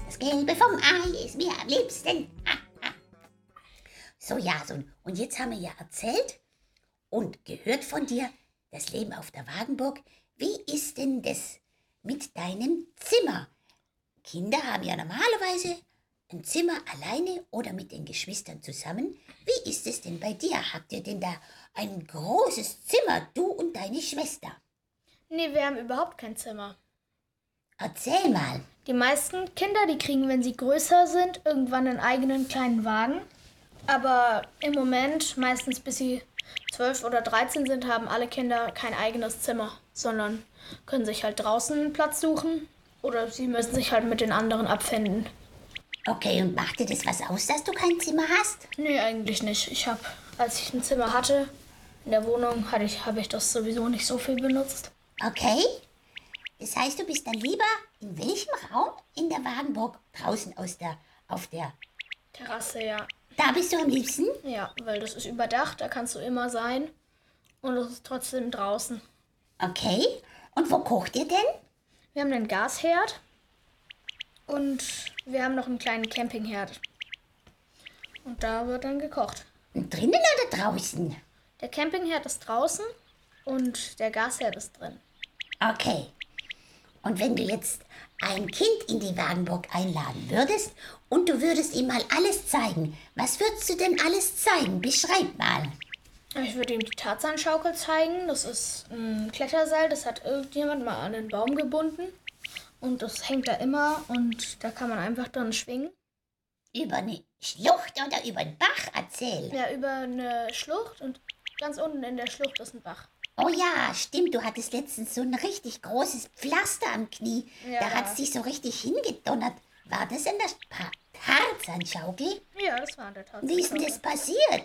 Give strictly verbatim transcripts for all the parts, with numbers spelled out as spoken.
Das Gelbe vom Ei ist mir am liebsten. So, Jason, und jetzt haben wir ja erzählt und gehört von dir, das Leben auf der Wagenburg. Wie ist denn das mit deinem Zimmer? Kinder haben ja normalerweise ein Zimmer alleine oder mit den Geschwistern zusammen. Wie ist es denn bei dir? Habt ihr denn da ein großes Zimmer, du und deine Schwester? Nee, wir haben überhaupt kein Zimmer. Erzähl mal. Die meisten Kinder, die kriegen, wenn sie größer sind, irgendwann einen eigenen kleinen Wagen. Aber im Moment, meistens bis sie zwölf oder dreizehn sind, haben alle Kinder kein eigenes Zimmer, sondern können sich halt draußen einen Platz suchen oder sie müssen sich halt mit den anderen abfinden. Okay, und macht dir das was aus, dass du kein Zimmer hast? Nee, eigentlich nicht. Ich habe, als ich ein Zimmer hatte, in der Wohnung, hatte ich, habe ich das sowieso nicht so viel benutzt. Okay. Das heißt, du bist dann lieber in welchem Raum in der Wagenburg? Draußen aus der, auf der Terrasse, ja. Da bist du am liebsten? Ja, weil das ist überdacht, da kannst du immer sein und es ist trotzdem draußen. Okay. Und wo kocht ihr denn? Wir haben einen Gasherd und wir haben noch einen kleinen Campingherd. Und da wird dann gekocht. Und drinnen oder draußen? Der Campingherd ist draußen und der Gasherd ist drin. Okay. Und wenn du jetzt ein Kind in die Wagenburg einladen würdest und du würdest ihm mal alles zeigen, was würdest du denn alles zeigen? Beschreib mal. Ich würde ihm die Tarzanschaukel zeigen. Das ist ein Kletterseil, das hat irgendjemand mal an den Baum gebunden. Und das hängt da immer und da kann man einfach dann schwingen. Über eine Schlucht oder über einen Bach? Erzähl. Ja, über eine Schlucht und ganz unten in der Schlucht ist ein Bach. Oh ja, stimmt, du hattest letztens so ein richtig großes Pflaster am Knie. Ja. Da hat es dich so richtig hingedonnert. War das in der Pa- Tarzanschaukel? Ja, das war der Tarzanschaukel. Wie ist denn das passiert?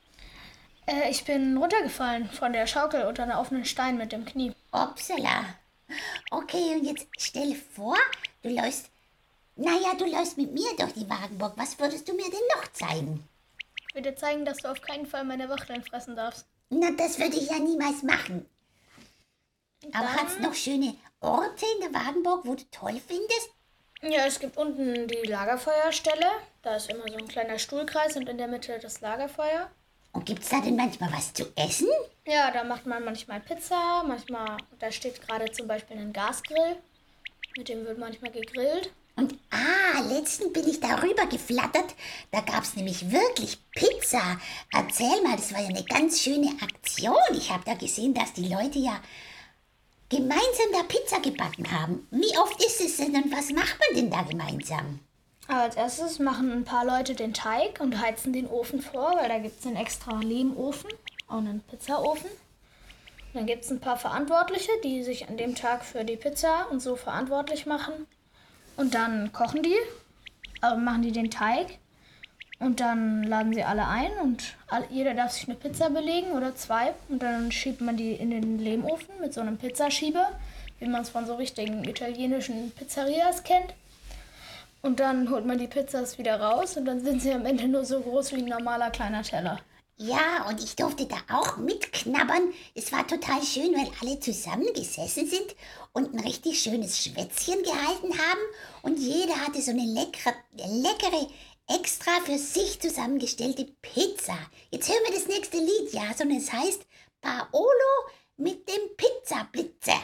Äh, ich bin runtergefallen von der Schaukel unter einem offenen Stein mit dem Knie. Upsala. Okay, und jetzt stell vor, du läufst, naja, du läufst mit mir durch die Wagenburg. Was würdest du mir denn noch zeigen? Ich will dir zeigen, dass du auf keinen Fall meine Wachteln fressen darfst. Na, das würde ich ja niemals machen. Aber Dann- hat es noch schöne Orte in der Wagenburg, wo du toll findest? Ja, es gibt unten die Lagerfeuerstelle. Da ist immer so ein kleiner Stuhlkreis und in der Mitte das Lagerfeuer. Und gibt's da denn manchmal was zu essen? Ja, da macht man manchmal Pizza, manchmal, da steht gerade zum Beispiel ein Gasgrill. Mit dem wird manchmal gegrillt. Und ah, letztens bin ich darüber geflattert. Da gab's nämlich wirklich Pizza. Erzähl mal, das war ja eine ganz schöne Aktion. Ich habe da gesehen, dass die Leute ja gemeinsam da Pizza gebacken haben. Wie oft ist es denn und was macht man denn da gemeinsam? Als erstes machen ein paar Leute den Teig und heizen den Ofen vor, weil da gibt es einen extra Lehmofen, auch einen Pizzaofen. Dann gibt es ein paar Verantwortliche, die sich an dem Tag für die Pizza und so verantwortlich machen. Und dann kochen die, äh, machen die den Teig und dann laden sie alle ein und all, jeder darf sich eine Pizza belegen oder zwei. Und dann schiebt man die in den Lehmofen mit so einem Pizzaschieber, wie man es von so richtigen italienischen Pizzerias kennt. Und dann holt man die Pizzas wieder raus und dann sind sie am Ende nur so groß wie ein normaler kleiner Teller. Ja, und ich durfte da auch mitknabbern. Es war total schön, weil alle zusammengesessen sind und ein richtig schönes Schwätzchen gehalten haben. Und jeder hatte so eine leckere, leckere, extra für sich zusammengestellte Pizza. Jetzt hören wir das nächste Lied, ja, und es heißt Paolo mit dem Pizzablitzer.